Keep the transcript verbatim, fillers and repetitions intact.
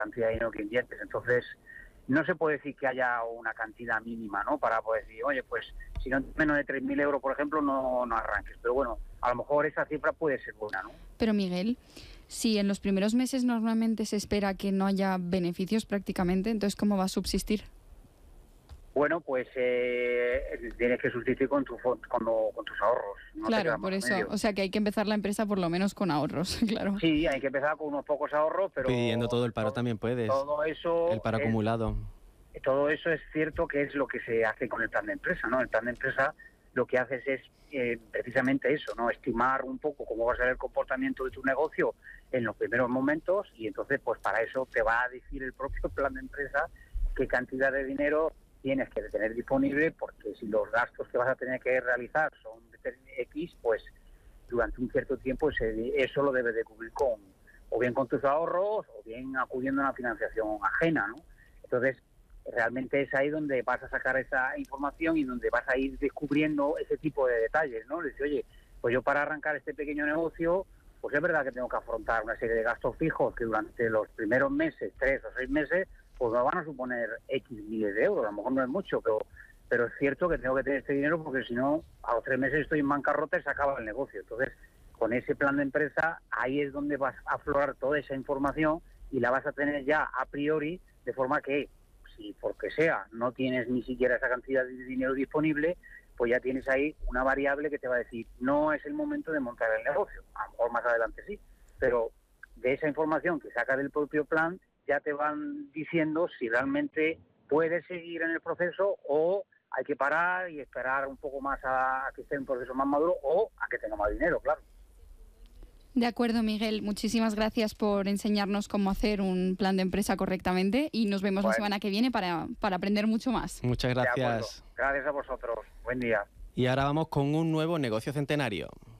cantidad de dinero que inviertes. Entonces, no se puede decir que haya una cantidad mínima, ¿no? Para poder decir, oye, pues si no menos de tres mil euros, por ejemplo, no, no arranques. Pero bueno, a lo mejor esa cifra puede ser buena, ¿no? Pero Miguel, si en los primeros meses normalmente se espera que no haya beneficios prácticamente, entonces ¿cómo va a subsistir? Bueno, pues eh, tienes que subsistir con, tu, con, con tus ahorros. No claro, por eso. Medio. O sea, que hay que empezar la empresa por lo menos con ahorros, claro. Sí, hay que empezar con unos pocos ahorros, pero... Pidiendo todo el paro todo, también puedes. Todo eso... El paro es, acumulado. Todo eso es cierto que es lo que se hace con el plan de empresa, ¿no? El plan de empresa lo que haces es eh, precisamente eso, ¿no? Estimar un poco cómo va a ser el comportamiento de tu negocio en los primeros momentos y entonces, pues para eso te va a decir el propio plan de empresa qué cantidad de dinero tienes que tener disponible, porque si los gastos que vas a tener que realizar son de X, pues durante un cierto tiempo ese, eso lo debes de cubrir con, o bien con tus ahorros, o bien acudiendo a una financiación ajena, ¿no? Entonces, realmente es ahí donde vas a sacar esa información y donde vas a ir descubriendo ese tipo de detalles, ¿no? Decir, oye, pues yo para arrancar este pequeño negocio, pues es verdad que tengo que afrontar una serie de gastos fijos que durante los primeros meses, tres o seis meses, pues me van a suponer X miles de euros, a lo mejor no es mucho, pero pero es cierto que tengo que tener este dinero porque si no, a los tres meses estoy en bancarrota y se acaba el negocio. Entonces, con ese plan de empresa, ahí es donde vas a aflorar toda esa información y la vas a tener ya a priori, de forma que, si porque sea no tienes ni siquiera esa cantidad de dinero disponible, pues ya tienes ahí una variable que te va a decir, no es el momento de montar el negocio, a lo mejor más adelante sí, pero de esa información que sacas del propio plan, ya te van diciendo si realmente puedes seguir en el proceso o hay que parar y esperar un poco más a que esté un proceso más maduro o a que tenga más dinero, claro. De acuerdo, Miguel. Muchísimas gracias por enseñarnos cómo hacer un plan de empresa correctamente y nos vemos bueno. la semana que viene para, para aprender mucho más. Muchas gracias. Gracias a vosotros. Buen día. Y ahora vamos con un nuevo negocio centenario.